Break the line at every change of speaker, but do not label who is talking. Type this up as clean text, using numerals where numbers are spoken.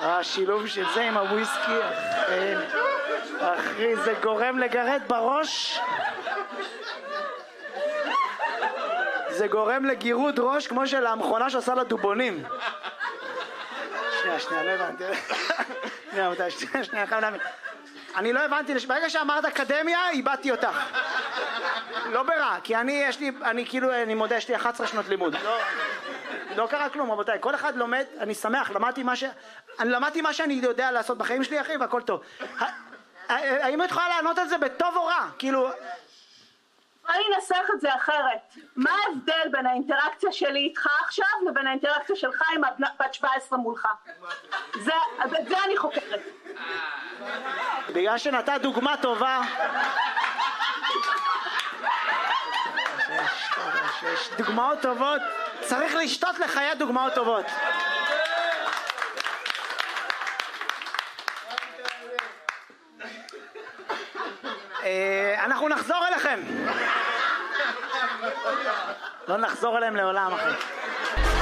השילוב של זה עם הוויסקי, אחי, זה גורם לגרד בראש. זה גורם לגירוד ראש כמו של המכונה שעושה לדובונים. שנייה, לא הבנתי. שנייה, חייב להבין. אני לא הבנתי, ברגע שאמרת אקדמיה, איבדתי אותך. לא ברע, כי אני מודה, יש לי 11 שנות לימוד. לא קרה כלום, רבותיי. כל אחד לומד, אני שמח, למדתי מה שאני יודע לעשות בחיים שלי, אחי, והכל טוב. האם את יכולה לענות על זה בטוב או רע? כאילו...
אני אנסח את זה אחרת. מה ההבדל בין האינטראקציה שלי איתך עכשיו לבין האינטראקציה שלך עם בת 17 מולך? זה אני חוקרת.
בגלל שנתת דוגמה טובה. יש דוגמאות טובות, צריך לשתות לחיי דוגמאות טובות. אנחנו נחזור אליכם. לא נחזור אליהם לעולם, אחי.